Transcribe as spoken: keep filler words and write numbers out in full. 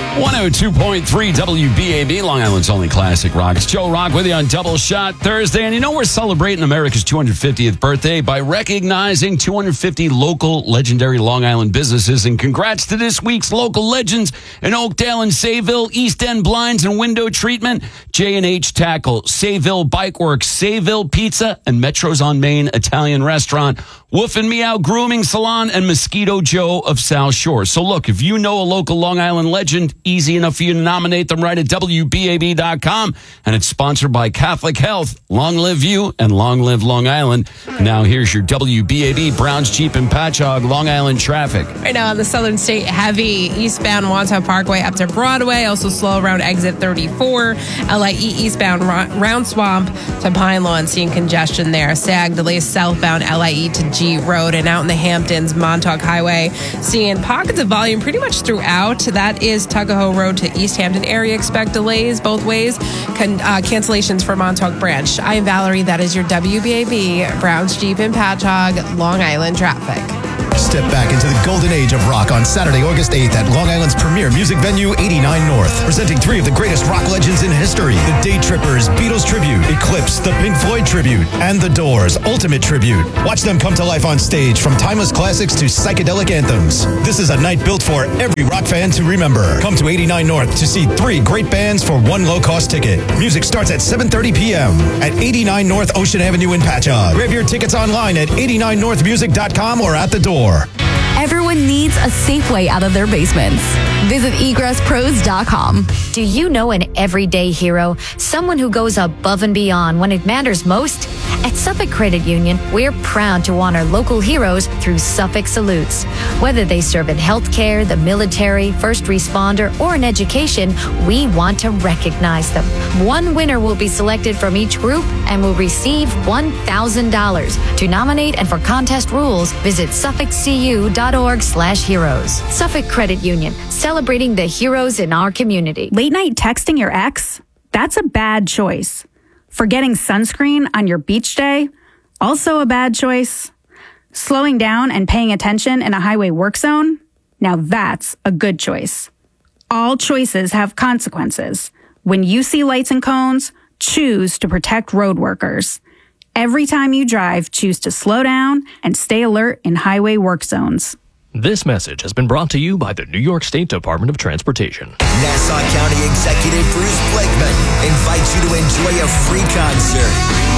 one oh two point three W B A B, Long Island's only classic rock. It's Joe Rock with you on Double Shot Thursday. And you know, we're celebrating America's two hundred fiftieth birthday by recognizing two hundred fifty local legendary Long Island businesses. And congrats to this week's local legends in Oakdale and Sayville: East End Blinds and Window Treatment, J and H Tackle, Sayville Bike Works, Sayville Pizza, and Metro's on Main Italian Restaurant, Woof and Meow Grooming Salon, and Mosquito Joe of South Shore. So look, if you know a local Long Island legend, easy enough for you to nominate them right at W B A B dot com. And it's sponsored by Catholic Health. Long live you and long live Long Island. Now here's your W B A B Browns Jeep and Patchogue Long Island traffic. Right now on the Southern State, heavy eastbound Wantaw Parkway up to Broadway. Also slow around exit thirty-four. L I E eastbound Round Swamp to Pine Lawn, seeing congestion there. Sag delays southbound L I E to G Road. And out in the Hamptons, Montauk Highway, seeing pockets of volume pretty much throughout. That is Tuckahoe Road to East Hampton area. Expect delays both ways. Con- uh, cancellations for Montauk Branch. I am Valerie. That is your W B A B Browns Jeep and Patchogue Long Island traffic. Step back into the golden age of rock on Saturday, August eighth at Long Island's premier music venue, eighty-nine North. Presenting three of the greatest rock legends in history: the Day Trippers Beatles Tribute, Eclipse, the Pink Floyd Tribute, and The Doors Ultimate Tribute. Watch them come to life on stage, from timeless classics to psychedelic anthems. This is a night built for every rock fan to remember. Come to eighty-nine North to see three great bands for one low-cost ticket. Music starts at seven thirty p.m. at eighty-nine North Ocean Avenue in Patchogue. Grab your tickets online at eighty-nine north music dot com or at the door. Everyone needs a safe way out of their basements. Visit egress pros dot com. Do you know an everyday hero? Someone who goes above and beyond when it matters most? At Suffolk Credit Union, we're proud to honor local heroes through Suffolk Salutes. Whether they serve in healthcare, the military, first responder, or in education, we want to recognize them. One winner will be selected from each group and will receive one thousand dollars. To nominate and for contest rules, visit suffolk c u dot org slash heroes. Suffolk Credit Union, celebrating the heroes in our community. Late night texting your ex? That's a bad choice. Forgetting sunscreen on your beach day? Also a bad choice. Slowing down and paying attention in a highway work zone? Now that's a good choice. All choices have consequences. When you see lights and cones, choose to protect road workers. Every time you drive, choose to slow down and stay alert in highway work zones. This message has been brought to you by the New York State Department of Transportation. Nassau County Executive Bruce Blakeman invites you to enjoy a free concert.